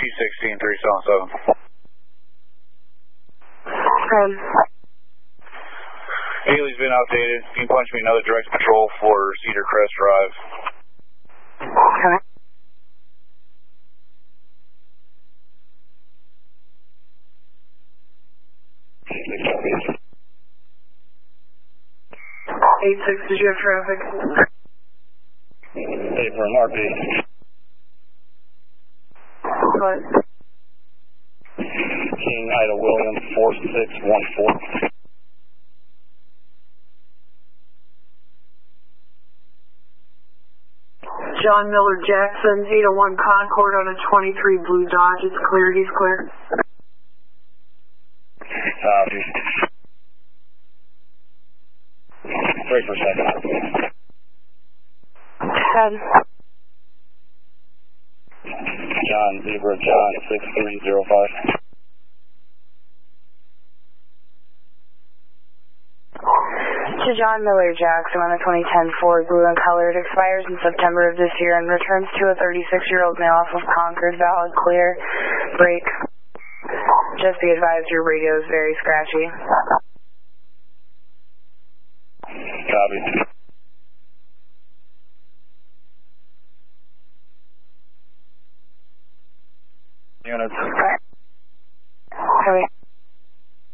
T16 377. Haley's been outdated. Can you punch me another direct patrol for Cedar Crest Drive? Okay. Eight six, did you have traffic? Hey, for an RP. What? King Ida Williams 4614. John Miller Jackson, 801 Concord on a 23 Blue Dodge. It's clear, he's clear. Wait for a second. 10. John, Zebra, John, 6305. To John Miller Jackson on a 2010 Ford, blue and colored, expires in September of this year and returns to a 36-year-old male off of Concord, valid, clear, brake. Just be advised your radio is very scratchy. Copy. Units.